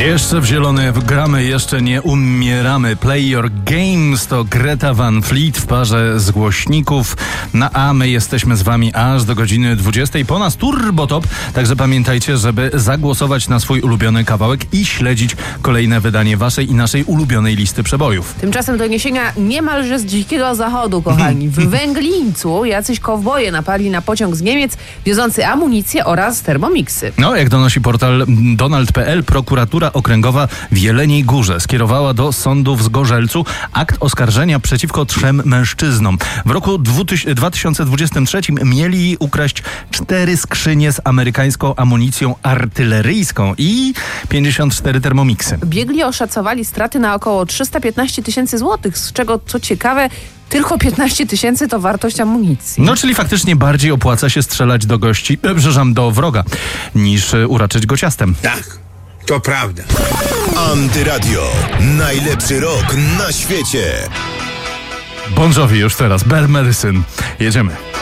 Jeszcze w zielone gramy, jeszcze nie umieramy. Play Your Games to Greta Van Fleet w parze z głośników. A my jesteśmy z wami aż do godziny 20. Po nas Turbo Top, także pamiętajcie, żeby zagłosować na swój ulubiony kawałek i śledzić kolejne wydanie waszej i naszej ulubionej listy przebojów. Tymczasem doniesienia niemalże z dzikiego zachodu, kochani. W Węglińcu jacyś kowboje napadli na pociąg z Niemiec wiozący amunicję oraz termomiksy. No, jak donosi portal Donald.pl, prokuratura okręgowa w Jeleniej Górze skierowała do sądu w Zgorzelcu akt oskarżenia przeciwko 3 mężczyznom. W roku 2023 mieli ukraść 4 skrzynie z amerykańską amunicją artyleryjską i 54 termomiksy. Biegli oszacowali straty na około 315 000 złotych, z czego, co ciekawe, tylko 15 000 to wartość amunicji. No, czyli faktycznie bardziej opłaca się strzelać do gości, do wroga, niż uraczyć go ciastem. Tak, to prawda. Antyradio. Najlepszy rok na świecie. Bon Jovi już teraz. Bad Medicine. Jedziemy.